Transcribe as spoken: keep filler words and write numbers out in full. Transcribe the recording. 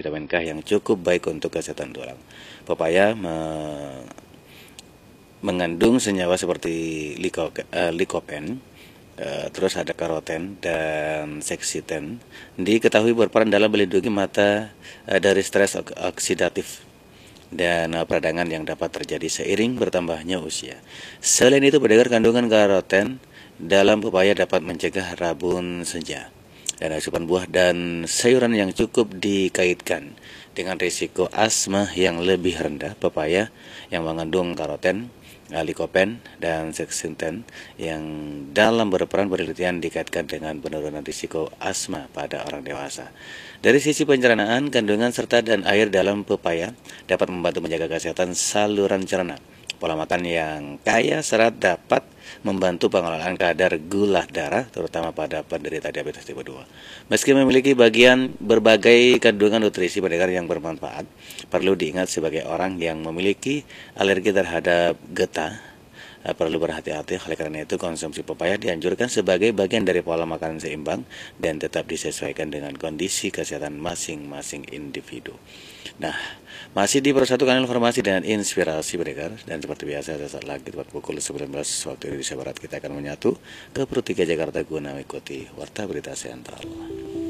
vitamin K yang cukup baik untuk kesehatan tulang. Pepaya me mengandung senyawa seperti liko, uh, likopen, uh, terus ada karoten dan seksiten. Diketahui berperan dalam melindungi mata uh, dari stres ok oksidatif dan uh, peradangan yang dapat terjadi seiring bertambahnya usia. Selain itu, beredar kandungan karoten dalam pepaya dapat mencegah rabun senja. Dan asupan buah dan sayuran yang cukup dikaitkan dengan risiko asma yang lebih rendah. Pepaya yang mengandung karoten, likopen, dan zeaxanthin yang dalam beberapa penelitian dikaitkan dengan penurunan risiko asma pada orang dewasa. Dari sisi pencernaan, kandungan serta dan air dalam pepaya dapat membantu menjaga kesehatan saluran cerna. Pola makan yang kaya serat dapat membantu pengelolaan kadar gula darah, terutama pada penderita diabetes tipe dua. Meski memiliki bagian berbagai kandungan nutrisi pendengar yang bermanfaat, perlu diingat sebagai orang yang memiliki alergi terhadap getah, perlu berhati-hati. Oleh karena itu, konsumsi pepaya dianjurkan sebagai bagian dari pola makanan seimbang dan tetap disesuaikan dengan kondisi kesehatan masing-masing individu. Nah, masih dipersatukan informasi dan inspirasi pendengar, dan seperti biasa sesaat lagi tepat pukul sembilan belas waktu Indonesia Barat kita akan menyatu ke Perut tiga Jakarta guna mengikuti Warta Berita Sentral.